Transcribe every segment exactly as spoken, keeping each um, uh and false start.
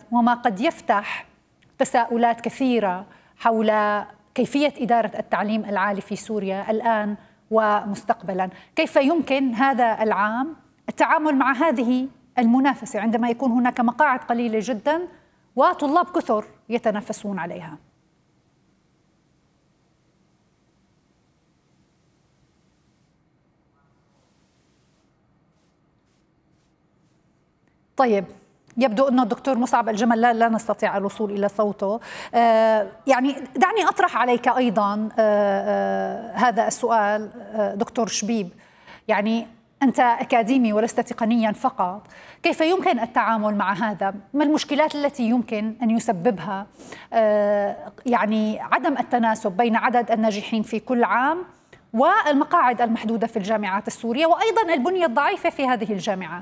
وما قد يفتح تساؤلات كثيرة حول كيفية إدارة التعليم العالي في سوريا الآن ومستقبلا. كيف يمكن هذا العام التعامل مع هذه المنافسة عندما يكون هناك مقاعد قليلة جدا وطلاب كثر يتنافسون عليها؟ طيب، يبدو أنه الدكتور مصعب الجمل لا, لا نستطيع الوصول إلى صوته. آه يعني دعني أطرح عليك أيضا آه آه هذا السؤال آه دكتور شبيب. يعني أنت أكاديمي ولست تقنيا فقط، كيف يمكن التعامل مع هذا؟ ما المشكلات التي يمكن أن يسببها آه يعني عدم التناسب بين عدد الناجحين في كل عام والمقاعد المحدودة في الجامعات السورية وأيضا البنية الضعيفة في هذه الجامعات؟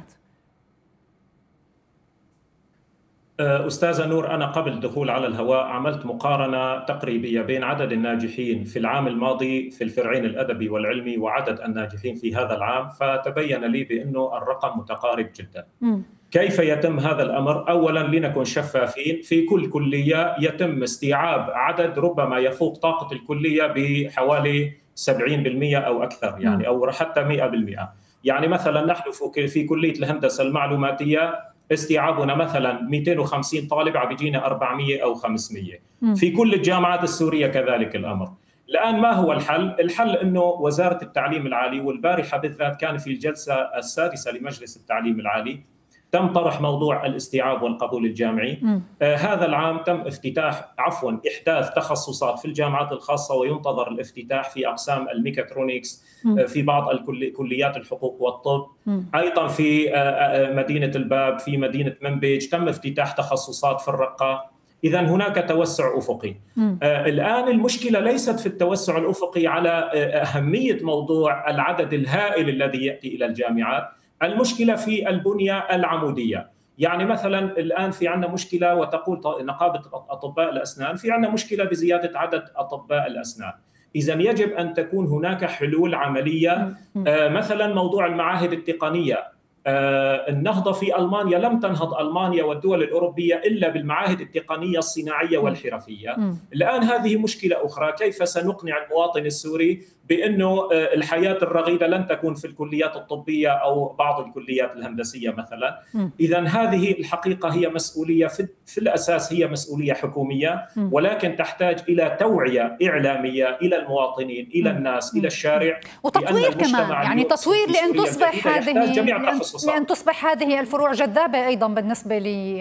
أستاذة نور، أنا قبل الدخول على الهواء عملت مقارنة تقريبية بين عدد الناجحين في العام الماضي في الفرعين الأدبي والعلمي وعدد الناجحين في هذا العام، فتبين لي بأنه الرقم متقارب جدا. م. كيف يتم هذا الأمر؟ أولا لنكن شفافين، في كل كلية يتم استيعاب عدد ربما يفوق طاقة الكلية بحوالي سبعين بالمئة أو أكثر، يعني أو حتى مئة بالمئة. يعني مثلا نحن في كلية الهندسة المعلوماتية استيعابنا مثلا مئتين وخمسين طالب عم بيجينا أربعمئة أو خمسمئة. في كل الجامعات السورية كذلك الأمر. الآن ما هو الحل؟ الحل أنه وزارة التعليم العالي، والبارحة بالذات كان في الجلسة السادسة لمجلس التعليم العالي تم طرح موضوع الاستيعاب والقبول الجامعي. آه هذا العام تم افتتاح عفوا إحداث تخصصات في الجامعات الخاصة، وينتظر الافتتاح في أقسام الميكاترونكس آه في بعض الكليات الحقوق والطب. م. أيضا في آه مدينة الباب، في مدينة منبج تم افتتاح تخصصات في الرقة. إذا هناك توسع أفقي. آه الآن المشكلة ليست في التوسع الأفقي على آه أهمية موضوع العدد الهائل الذي يأتي إلى الجامعات، المشكلة في البنية العمودية. يعني مثلا الآن في عندنا مشكلة، وتقول نقابة أطباء الأسنان في عندنا مشكلة بزيادة عدد أطباء الأسنان. إذا يجب أن تكون هناك حلول عملية. آه مثلا موضوع المعاهد التقنية، آه النهضة في ألمانيا لم تنهض ألمانيا والدول الأوروبية إلا بالمعاهد التقنية الصناعية والحرفية. م. الآن هذه مشكلة أخرى، كيف سنقنع المواطن السوري بأنه آه الحياة الرغيدة لن تكون في الكليات الطبية أو بعض الكليات الهندسية مثلا. إذا هذه الحقيقة هي مسؤولية في, في الأساس هي مسؤولية حكومية، م. ولكن تحتاج إلى توعية إعلامية إلى المواطنين، إلى الناس، م. إلى الشارع، وتطوير كمان، يعني تطوير لأن تصبح هذه لأن تصبح هذه الفروع جذابة أيضا بالنسبة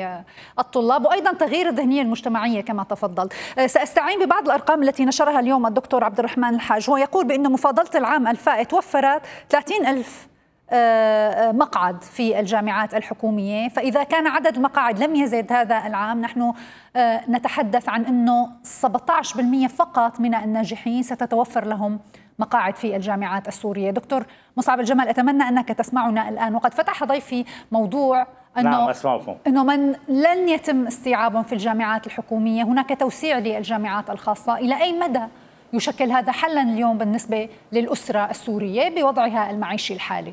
للطلاب، وأيضا تغيير الذهنية المجتمعية كما تفضل. سأستعين ببعض الأرقام التي نشرها اليوم الدكتور عبد الرحمن الحاج، هو يقول بأن مفاضلة العام الفائت وفرت ثلاثين ألف مقعد في الجامعات الحكومية، فإذا كان عدد المقاعد لم يزد هذا العام نحن نتحدث عن أنه سبعة عشر بالمئة فقط من الناجحين ستتوفر لهم مقاعد في الجامعات السورية. دكتور مصعب الجمل، أتمنى أنك تسمعنا الآن، وقد فتح ضيفي موضوع أنه, نعم أسمعكم. أنه من لن يتم استيعابهم في الجامعات الحكومية هناك توسيع للجامعات الخاصة. إلى أي مدى يشكل هذا حلا اليوم بالنسبة للأسرة السورية بوضعها المعيشي الحالي؟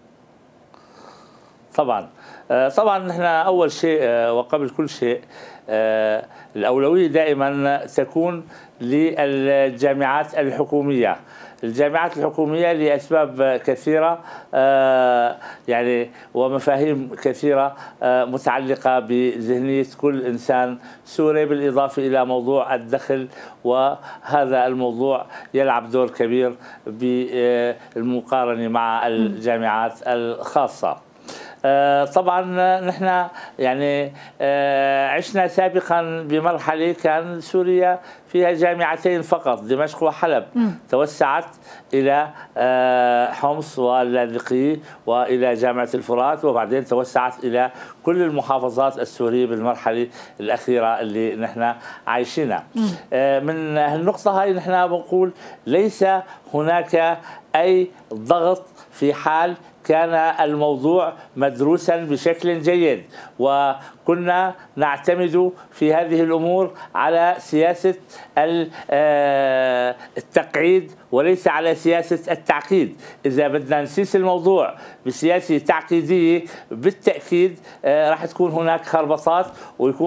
طبعا طبعا نحن أول شيء وقبل كل شيء الأولوية دائما تكون للجامعات الحكومية. الجامعات الحكومية لأسباب كثيرة يعني ومفاهيم كثيرة متعلقة بذهنية كل إنسان سوري، بالإضافة إلى موضوع الدخل، وهذا الموضوع يلعب دور كبير بالمقارنة مع الجامعات الخاصة. طبعا نحن يعني عشنا سابقا بمرحله كان سوريا فيها جامعتين فقط، دمشق وحلب. م. توسعت الى حمص واللاذقية والى جامعه الفرات، وبعدين توسعت الى كل المحافظات السوريه بالمرحله الاخيره اللي نحن عايشينها. من النقطه هاي نحن بنقول ليس هناك اي ضغط في حال كان الموضوع مدروسا بشكل جيد، وكنا نعتمد في هذه الأمور على سياسة التقعيد وليس على سياسة التعقيد. إذا بدنا نسيس الموضوع بسياسة تعقيدية بالتأكيد راح تكون هناك خربطات ويكون